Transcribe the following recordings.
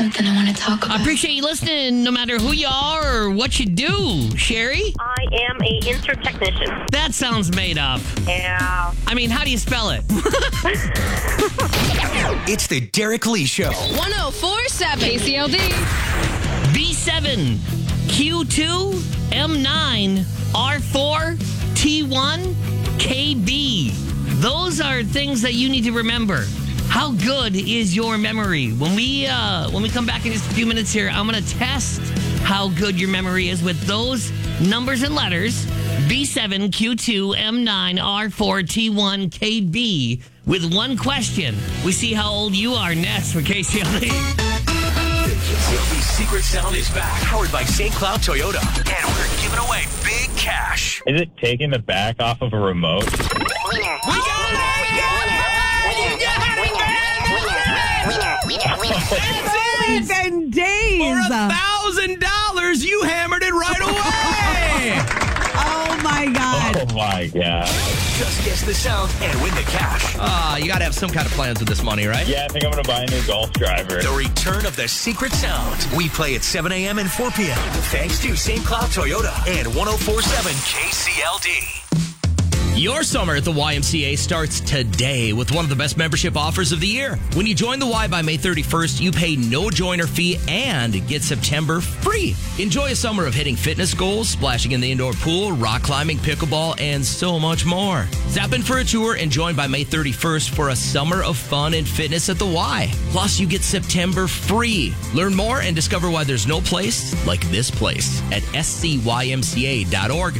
something I want to talk about. I appreciate you listening, no matter who you are or what you do. Sherry? I am a insert technician. That sounds made up. Yeah. I mean, how do you spell it? It's the Derek Lee Show. 104.7 KCLD. B7, Q2, M9, R4, T1, KB. Those are things that you need to remember. How good is your memory? When we come back in just a few minutes here, I'm going to test how good your memory is with those numbers and letters. B7, Q2, M9, R4, T1, KB. With one question. We see how old you are next for KCLD. KCLD's Secret Sound is back, powered by St. Cloud Toyota. And we're giving away big cash. Is it taking the back off of a remote? We got it! And days. For $1,000, you hammered it right away. Oh, my God. Oh, my God. Just guess the sound and win the cash. You got to have some kind of plans with this money, right? Yeah, I think I'm going to buy a new golf driver. The return of the Secret Sound. We play at 7 a.m. and 4 p.m. Thanks to St. Cloud Toyota and 104.7 KCLD. Your summer at the YMCA starts today with one of the best membership offers of the year. When you join the Y by May 31st, you pay no joiner fee and get September free. Enjoy a summer of hitting fitness goals, splashing in the indoor pool, rock climbing, pickleball, and so much more. Zap in for a tour and join by May 31st for a summer of fun and fitness at the Y. Plus, you get September free. Learn more and discover why there's no place like this place at scymca.org.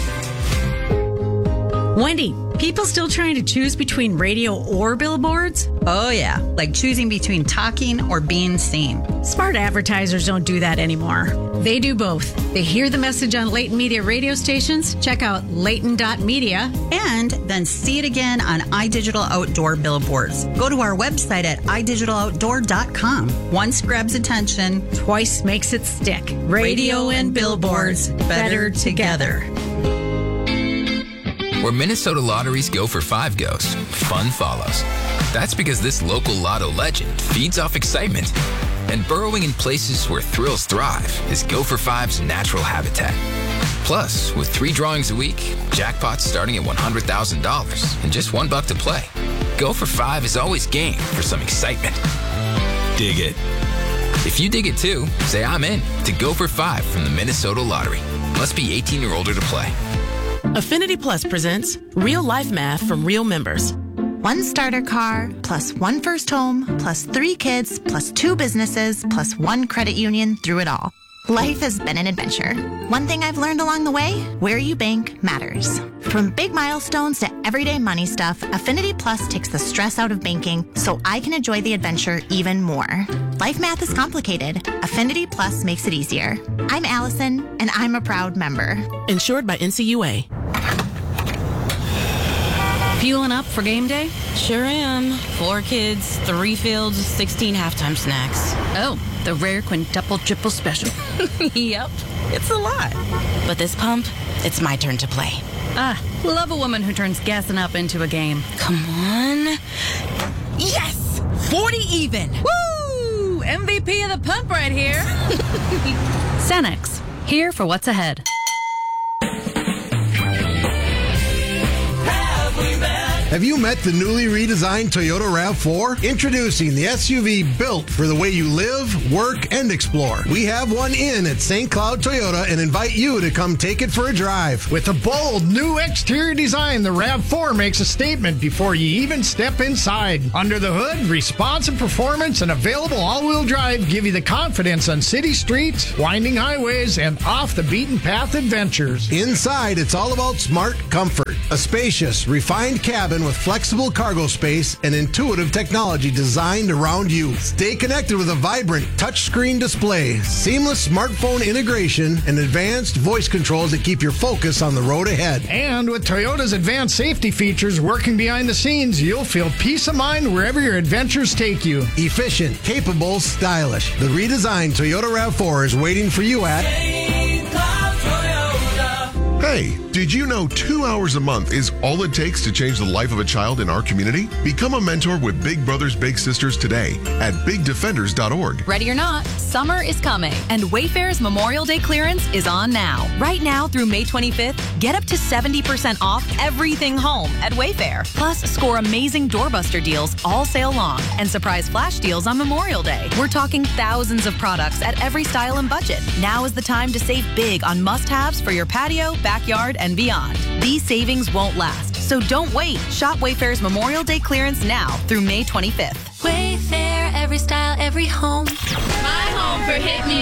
Wendy, people still trying to choose between radio or billboards? Oh, yeah, like choosing between talking or being seen. Smart advertisers don't do that anymore. They do both. They hear the message on Leighton Media radio stations, check out Leighton.media, and then see it again on iDigital Outdoor billboards. Go to our website at idigitaloutdoor.com. Once grabs attention, twice makes it stick. Radio and billboards better together. Where Minnesota lotteries go for 5 goes, fun follows. That's because this local lotto legend feeds off excitement. And burrowing in places where thrills thrive is Go for Five's natural habitat. Plus, with 3 drawings a week, jackpots starting at $100,000 and just $1 to play. Go for 5 is always game for some excitement. Dig it. If you dig it too, say I'm in to Go for 5 from the Minnesota Lottery. Must be 18 or older to play. Affinity Plus presents Real Life Math from real members. 1 starter car, plus 1 first home, plus 3 kids, plus 2 businesses, plus 1 credit union through it all. Life has been an adventure. One thing I've learned along the way, where you bank matters. From big milestones to everyday money stuff, Affinity Plus takes the stress out of banking so I can enjoy the adventure even more. Life math is complicated. Affinity Plus makes it easier. I'm Allison, and I'm a proud member. Insured by NCUA. Fueling up for game day? Sure am. 4 kids, 3 fields, 16 halftime snacks. Oh, the rare quintuple triple special. Yep, it's a lot. But this pump, it's my turn to play. Love a woman who turns gassing up into a game. Come on. Yes! 40 even. Woo! MVP of the pump right here. Cenex, here for what's ahead. Have you met the newly redesigned Toyota RAV4? Introducing the SUV built for the way you live, work, and explore. We have one in at St. Cloud Toyota and invite you to come take it for a drive. With a bold new exterior design, the RAV4 makes a statement before you even step inside. Under the hood, responsive performance and available all-wheel drive give you the confidence on city streets, winding highways, and off-the-beaten-path adventures. Inside, it's all about smart comfort. A spacious, refined cabin with flexible cargo space and intuitive technology designed around you. Stay connected with a vibrant touchscreen display, seamless smartphone integration, and advanced voice controls that keep your focus on the road ahead. And with Toyota's advanced safety features working behind the scenes, you'll feel peace of mind wherever your adventures take you. Efficient, capable, stylish. The redesigned Toyota RAV4 is waiting for you at... St. Cloud Toyota. Hey, Did you know 2 hours a month is all it takes to change the life of a child in our community? Become a mentor with Big Brothers Big Sisters today at bigdefenders.org. Ready or not, summer is coming, and Wayfair's Memorial Day clearance is on now. Right now through May 25th, get up to 70% off everything home at Wayfair. Plus, score amazing doorbuster deals all sale long and surprise flash deals on Memorial Day. We're talking thousands of products at every style and budget. Now is the time to save big on must-haves for your patio, backyard, and beyond. These savings won't last, so don't wait. Shop Wayfair's Memorial Day clearance now through May 25th. Wayfair, every style, every home. My home for hit music.